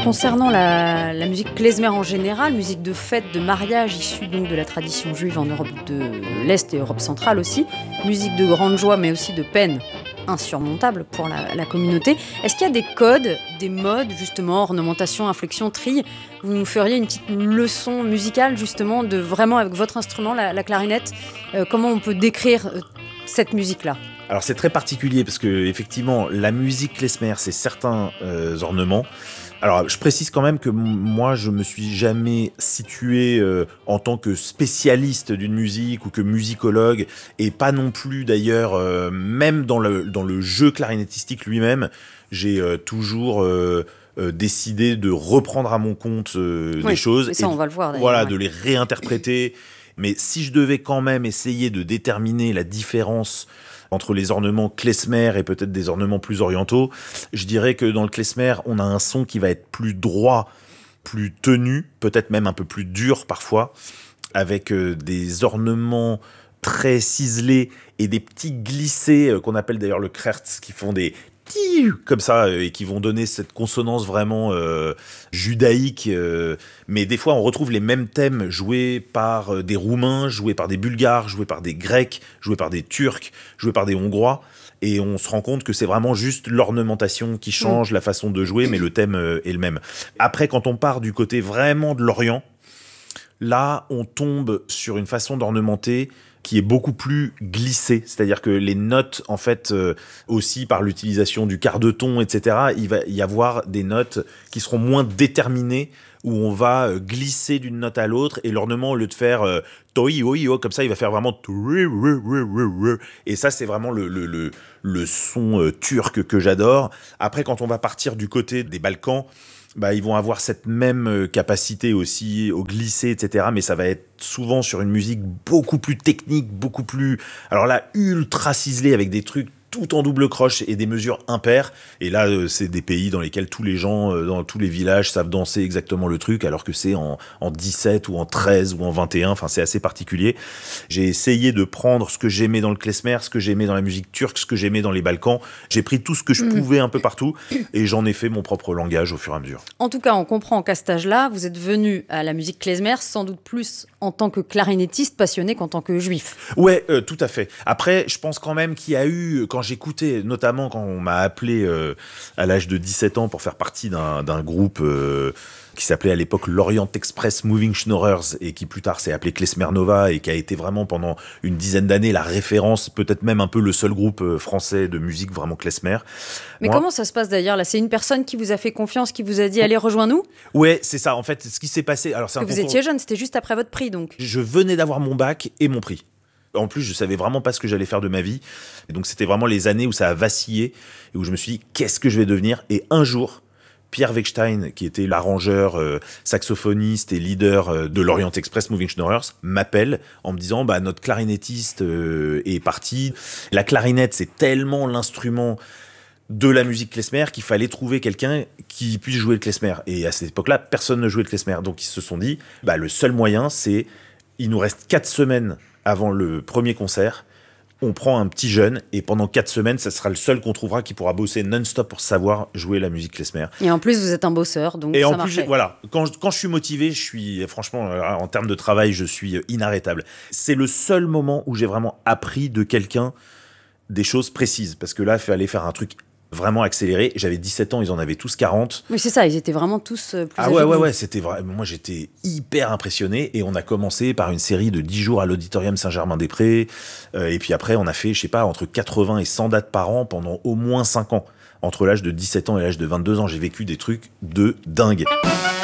Concernant la musique klezmer en général, musique de fête, de mariage, issue donc de la tradition juive en Europe de l'Est et Europe centrale aussi, musique de grande joie mais aussi de peine insurmontable pour la communauté. Est-ce qu'il y a des codes, des modes, justement, ornementation, inflexion, trille? Vous nous feriez une petite leçon musicale, justement, de vraiment, avec votre instrument, la clarinette, comment on peut décrire cette musique-là? Alors c'est très particulier parce que effectivement la musique klezmer c'est certains ornements. Alors je précise quand même que moi je me suis jamais situé en tant que spécialiste d'une musique ou que musicologue et pas non plus d'ailleurs même dans le jeu clarinettistique lui-même j'ai toujours décidé de reprendre à mon compte des choses et ça on va le voir d'ailleurs. Voilà, de les réinterpréter. Mais si je devais quand même essayer de déterminer la différence entre les ornements klezmer et peut-être des ornements plus orientaux, je dirais que dans le klezmer, on a un son qui va être plus droit, plus tenu, peut-être même un peu plus dur parfois, avec des ornements très ciselés et des petits glissés qu'on appelle d'ailleurs le krertz, qui font des comme ça et qui vont donner cette consonance vraiment judaïque, mais des fois on retrouve les mêmes thèmes joués par des Roumains, joués par des Bulgares, joués par des Grecs, joués par des Turcs, joués par des Hongrois, et on se rend compte que c'est vraiment juste l'ornementation qui change, la façon de jouer, mais le thème est le même. Après, quand on part du côté vraiment de l'Orient, là on tombe sur une façon d'ornementer qui est beaucoup plus glissé, c'est-à-dire que les notes, en fait, aussi par l'utilisation du quart de ton, etc., il va y avoir des notes qui seront moins déterminées, où on va glisser d'une note à l'autre, et l'ornement, au lieu de faire toi, comme ça, il va faire vraiment et ça, c'est vraiment le son turc que j'adore. Après, quand on va partir du côté des Balkans, bah, ils vont avoir cette même capacité aussi au glisser, etc. Mais ça va être souvent sur une musique beaucoup plus technique, beaucoup plus, alors là, ultra ciselée avec des trucs tout en double croche et des mesures impaires. Et là, c'est des pays dans lesquels tous les gens, dans tous les villages, savent danser exactement le truc, alors que c'est en 17 ou en 13 ou en 21. Enfin, c'est assez particulier. J'ai essayé de prendre ce que j'aimais dans le klezmer, ce que j'aimais dans la musique turque, ce que j'aimais dans les Balkans. J'ai pris tout ce que je pouvais un peu partout et j'en ai fait mon propre langage au fur et à mesure. En tout cas, on comprend qu'à cet âge-là, vous êtes venu à la musique klezmer sans doute plus en tant que clarinettiste passionné qu'en tant que juif. Ouais, tout à fait. Après, je pense quand même qu'il y a eu, quand j'écoutais, notamment quand on m'a appelé à l'âge de 17 ans pour faire partie d'un groupe qui s'appelait à l'époque l'Orient Express Moving Schnorrers et qui plus tard s'est appelé Klezmer Nova et qui a été vraiment pendant une dizaine d'années la référence, peut-être même un peu le seul groupe français de musique vraiment klezmer. Mais comment ça se passe d'ailleurs là? C'est une personne qui vous a fait confiance, qui vous a dit allez rejoins-nous? Ouais, c'est ça. En fait, ce qui s'est passé. Alors, c'est que vous étiez jeune, c'était juste après votre prix donc. Je venais d'avoir mon bac et mon prix. En plus, je savais vraiment pas ce que j'allais faire de ma vie. Et donc, c'était vraiment les années où ça a vacillé et où je me suis dit, qu'est-ce que je vais devenir? Et un jour, Pierre Wegstein, qui était l'arrangeur, saxophoniste et leader de l'Orient Express Moving Schnorrers, m'appelle en me disant, bah, notre clarinettiste est parti. La clarinette, c'est tellement l'instrument de la musique klezmer qu'il fallait trouver quelqu'un qui puisse jouer le klezmer. Et à cette époque-là, personne ne jouait le klezmer. Donc, ils se sont dit, bah, le seul moyen, c'est, il nous reste 4 semaines avant le premier concert, on prend un petit jeune et pendant 4 semaines, ça sera le seul qu'on trouvera qui pourra bosser non-stop pour savoir jouer la musique klezmer. Et en plus, vous êtes un bosseur, donc et ça en marchait. Plus, voilà, quand je suis motivé, je suis, franchement, en termes de travail, je suis inarrêtable. C'est le seul moment où j'ai vraiment appris de quelqu'un des choses précises, parce que là, il fallait faire un truc vraiment accéléré. J'avais 17 ans, ils en avaient tous 40. Oui, c'est ça, ils étaient vraiment tous plus âgés que vous. Ouais, c'était vrai. Moi, j'étais hyper impressionné et on a commencé par une série de 10 jours à l'Auditorium Saint-Germain-des-Prés. Et puis après, on a fait, je sais pas, entre 80 et 100 dates par an pendant au moins 5 ans. Entre l'âge de 17 ans et l'âge de 22 ans, j'ai vécu des trucs de dingue.